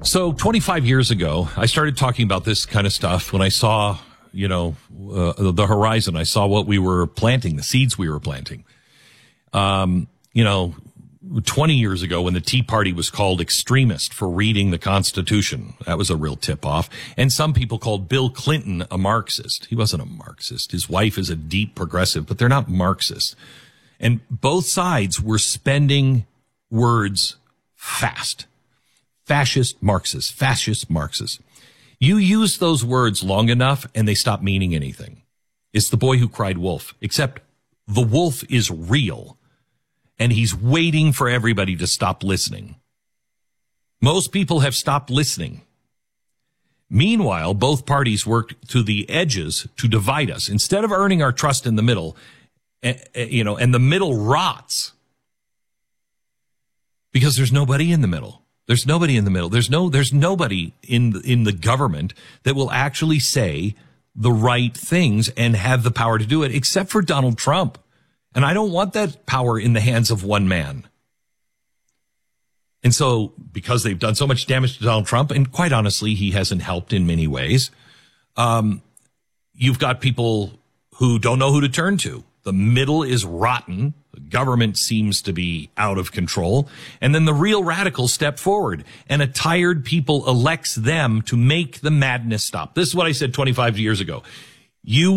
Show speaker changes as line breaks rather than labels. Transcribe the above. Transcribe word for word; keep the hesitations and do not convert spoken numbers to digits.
So twenty-five years ago, I started talking about this kind of stuff when I saw, you know, uh, the horizon. I saw what we were planting, the seeds we were planting. Um, you know, twenty years ago when the Tea Party was called extremist for reading the Constitution, that was a real tip-off. And some people called Bill Clinton a Marxist. He wasn't a Marxist. His wife is a deep progressive, but they're not Marxists. And both sides were spending words fast. Fascist Marxist, fascist Marxist. You use those words long enough and they stop meaning anything. It's the boy who cried wolf, except the wolf is real and he's waiting for everybody to stop listening. Most people have stopped listening. Meanwhile, both parties worked to the edges to divide us. Instead of earning our trust in the middle, you know, and the middle rots because there's nobody in the middle. There's nobody in the middle. There's no, there's nobody in the, in the government that will actually say the right things and have the power to do it, except for Donald Trump. And I don't want that power in the hands of one man. And so, because they've done so much damage to Donald Trump, and quite honestly, he hasn't helped in many ways, um, you've got people who don't know who to turn to. The middle is rotten. The government seems to be out of control. And then the real radicals step forward, and a tired people elects them to make the madness stop. This is what I said twenty-five years ago. You